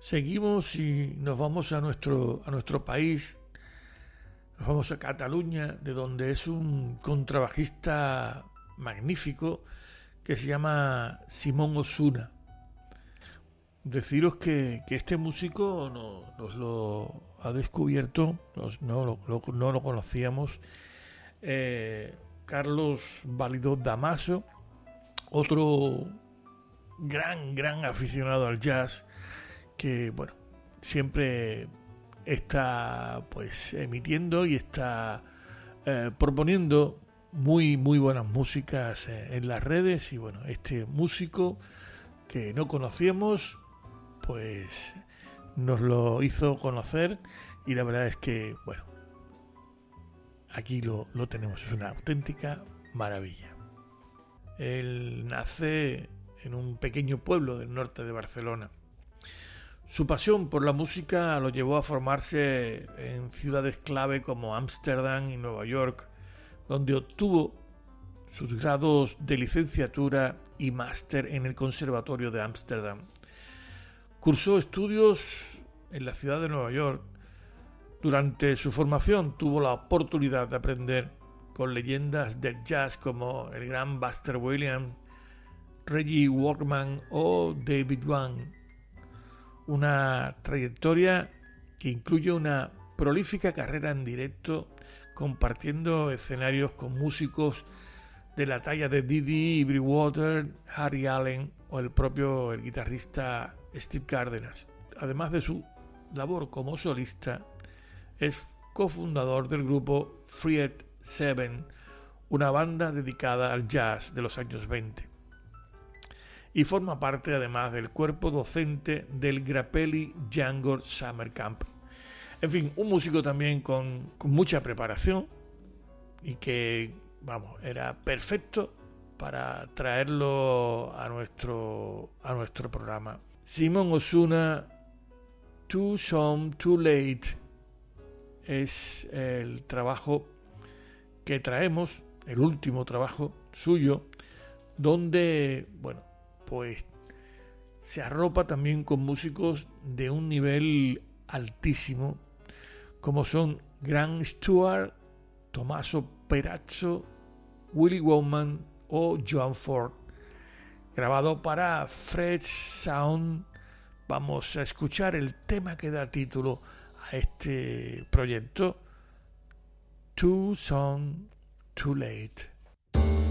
Seguimos y nos vamos a nuestro país, nos vamos a Cataluña, de donde es un contrabajista magnífico que se llama Simón Osuna. Deciros que este músico nos lo ha descubierto, no lo conocíamos, Carlos Válido Damaso, otro gran aficionado al jazz, que bueno, siempre está pues emitiendo y está proponiendo muy buenas músicas en las redes. Y bueno, este músico que no conocíamos pues nos lo hizo conocer, y la verdad es que bueno, aquí lo tenemos, es una auténtica maravilla. Él nace en un pequeño pueblo del norte de Barcelona. Su pasión por la música lo llevó a formarse en ciudades clave como Ámsterdam y Nueva York, donde obtuvo sus grados de licenciatura y máster en el Conservatorio de Ámsterdam. Cursó estudios en la ciudad de Nueva York. Durante su formación tuvo la oportunidad de aprender con leyendas del jazz como el gran Buster Williams, Reggie Workman o David Wang. Una trayectoria que incluye una prolífica carrera en directo, compartiendo escenarios con músicos de la talla de Didi Bridgewater, Harry Allen o el guitarrista Steve Cárdenas. Además de su labor como solista, es cofundador del grupo Fried Seven, una banda dedicada al jazz de los años 20. Y forma parte además del cuerpo docente del Grappelli Django Summer Camp. En fin, un músico también con mucha preparación y que, vamos, era perfecto para traerlo a nuestro programa. Simón Osuna, Too Soon, Too Late, es el trabajo que traemos, el último trabajo suyo, donde, bueno, pues se arropa también con músicos de un nivel altísimo, como son Grant Stewart, Tommaso Perazzo, Willie Womack o Joan Ford. Grabado para Fresh Sound, vamos a escuchar el tema que da título a este proyecto, Too Soon, Too Late.